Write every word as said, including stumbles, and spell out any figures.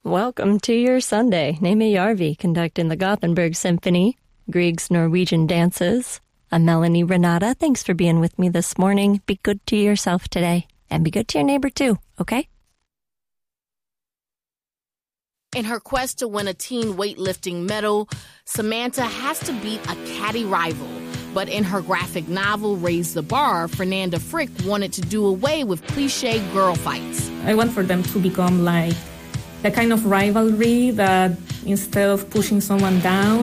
Welcome to your Sunday. Némi Järvi conducting the Gothenburg Symphony, Grieg's Norwegian Dances. I'm Melanie Renata. Thanks for being with me this morning. Be good to yourself today, and be good to your neighbor too, okay? In her quest to win a teen weightlifting medal, Samantha has to beat a catty rival. But in her graphic novel, Raise the Bar, Fernanda Frick wanted to do away with cliché girl fights. I want for them to become like a kind of rivalry that instead of pushing someone down,